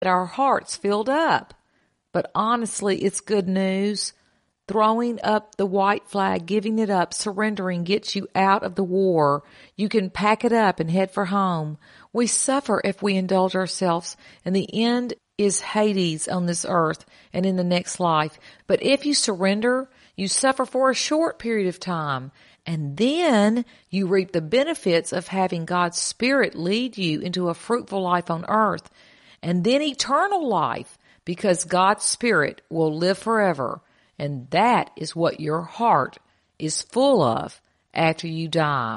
our hearts filled up. But honestly, it's good news. Throwing up the white flag, giving it up, surrendering gets you out of the war. You can pack it up and head for home. We suffer if we indulge ourselves, and the end is Hades on this earth and in the next life. But if you surrender, you suffer for a short period of time, and then you reap the benefits of having God's Spirit lead you into a fruitful life on earth, and then eternal life, because God's Spirit will live forever. And that is what your heart is full of after you die.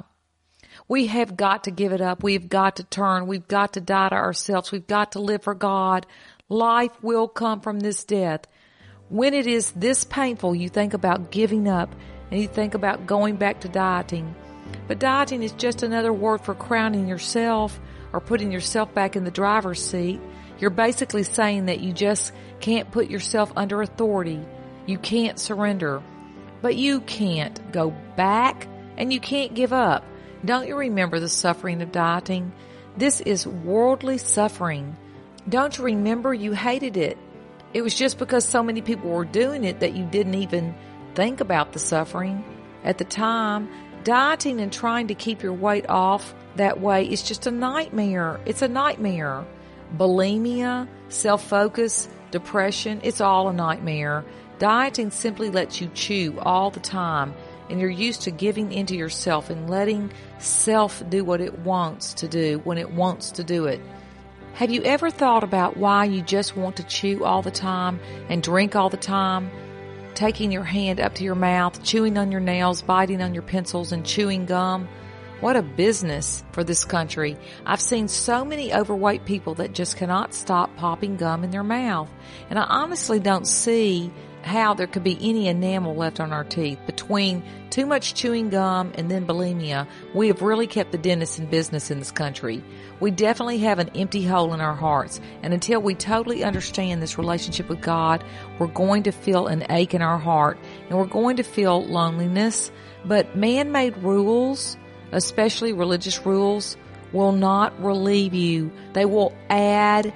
We have got to give it up. We've got to turn. We've got to die to ourselves. We've got to live for God. Life will come from this death. When it is this painful, you think about giving up and you think about going back to dieting. But dieting is just another word for crowning yourself or putting yourself back in the driver's seat. You're basically saying that you just can't put yourself under authority. You can't surrender, but you can't go back and you can't give up. Don't you remember the suffering of dieting? This is worldly suffering. Don't you remember you hated it? It was just because so many people were doing it that you didn't even think about the suffering. At the time, dieting and trying to keep your weight off that way is just a nightmare. It's a nightmare. Bulimia, self-focus, depression, it's all a nightmare. Dieting simply lets you chew all the time, and you're used to giving into yourself and letting self do what it wants to do when it wants to do it. Have you ever thought about why you just want to chew all the time and drink all the time? Taking your hand up to your mouth, chewing on your nails, biting on your pencils, and chewing gum? What a business for this country. I've seen so many overweight people that just cannot stop popping gum in their mouth. And I honestly don't see how there could be any enamel left on our teeth. Between too much chewing gum and then bulimia, we have really kept the dentist in business in this country. We definitely have an empty hole in our hearts, and until we totally understand this relationship with God, we're going to feel an ache in our heart, and we're going to feel loneliness. But man-made rules, especially religious rules, will not relieve you. They will add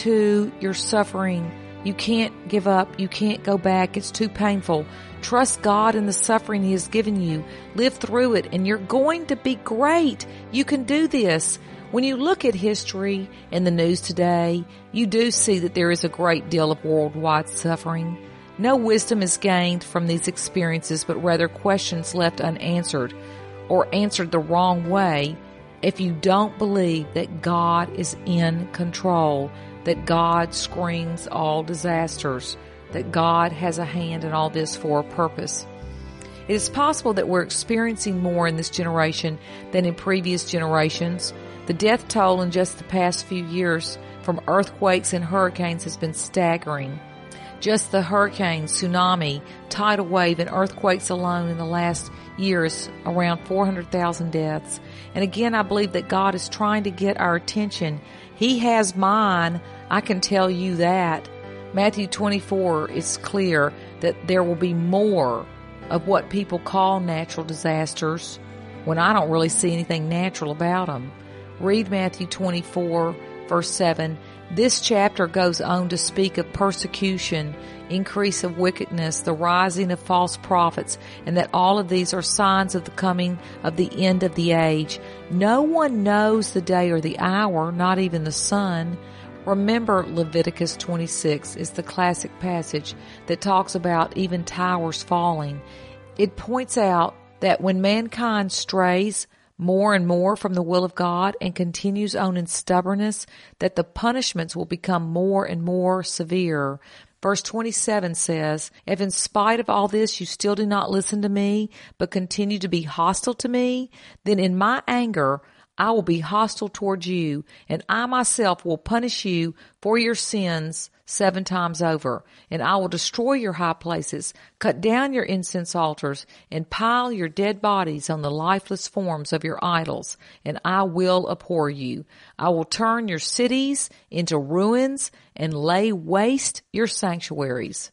to your suffering. You can't give up. You can't go back. It's too painful. Trust God in the suffering He has given you. Live through it, and you're going to be great. You can do this. When you look at history and the news today, you do see that there is a great deal of worldwide suffering. No wisdom is gained from these experiences, but rather questions left unanswered or answered the wrong way if you don't believe that God is in control, that God screens all disasters, that God has a hand in all this for a purpose. It is possible that we're experiencing more in this generation than in previous generations. The death toll in just the past few years from earthquakes and hurricanes has been staggering. Just the hurricanes, tsunami, tidal wave, and earthquakes alone in the last years, around 400,000 deaths. And again, I believe that God is trying to get our attention. He has mine. I can tell you that. Matthew 24 is clear that there will be more of what people call natural disasters when I don't really see anything natural about them. Read Matthew 24, verse 7. This chapter goes on to speak of persecution, increase of wickedness, the rising of false prophets, and that all of these are signs of the coming of the end of the age. No one knows the day or the hour, not even the Son. Remember, Leviticus 26 is the classic passage that talks about even towers falling. It points out that when mankind strays more and more from the will of God and continues on in stubbornness, that the punishments will become more and more severe. Verse 27 says, if in spite of all this you still do not listen to me, but continue to be hostile to me, then in my anger I will be hostile towards you, and I myself will punish you for your sins 7 times over. And I will destroy your high places, cut down your incense altars, and pile your dead bodies on the lifeless forms of your idols, and I will abhor you. I will turn your cities into ruins and lay waste your sanctuaries.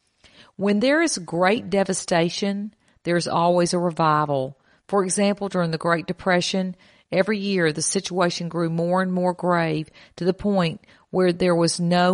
When there is great devastation, there is always a revival. For example, during the Great Depression, every year the situation grew more and more grave to the point where there was no